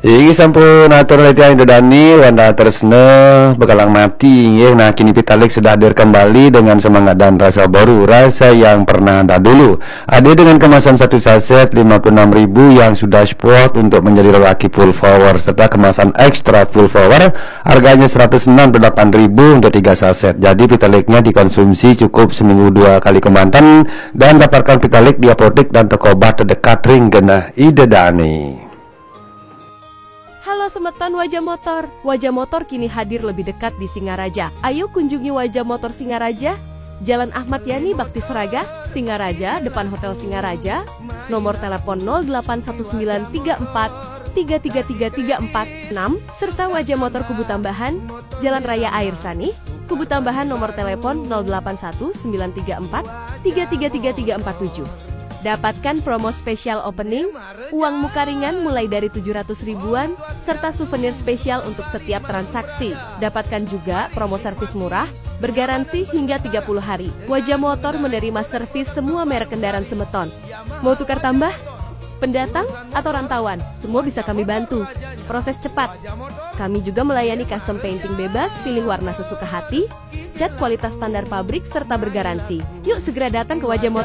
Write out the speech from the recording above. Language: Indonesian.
Iki sampun atur latihan Dani Wanda Tresna bekalang mati ya. Nah kini Pitalik sudah hadir kembali dengan semangat dan rasa baru, rasa yang pernah ada dulu. Ada dengan kemasan satu saset 56.000 yang sudah sport untuk menjadi lelaki full power, serta kemasan ekstra full power harganya 168.000 untuk 3 saset. Jadi Pitaliknya dikonsumsi cukup seminggu 2 kali kemantan dan dapatkan Pitalik di apotek dan toko obat terdekat ring genah Ide Dani. Halo semeton Wajah Motor. Wajah Motor kini hadir lebih dekat di Singaraja. Ayo kunjungi Wajah Motor Singaraja, Jalan Ahmad Yani Bakti Seraga, Singaraja, depan Hotel Singaraja. Nomor telepon 0819433346, serta Wajah Motor Kubu Tambahan, Jalan Raya Air Sani, Kubu Tambahan, nomor telepon 081934333347. Dapatkan promo spesial opening, uang muka ringan mulai dari 700 ribuan, serta souvenir spesial untuk setiap transaksi. Dapatkan juga promo servis murah, bergaransi hingga 30 hari. Wajah Motor menerima servis semua merek kendaraan semeton. Mau tukar tambah? Pendatang atau rantauan? Semua bisa kami bantu. Proses cepat. Kami juga melayani custom painting bebas, pilih warna sesuka hati, cat kualitas standar pabrik, serta bergaransi. Yuk segera datang ke Wajah Motor.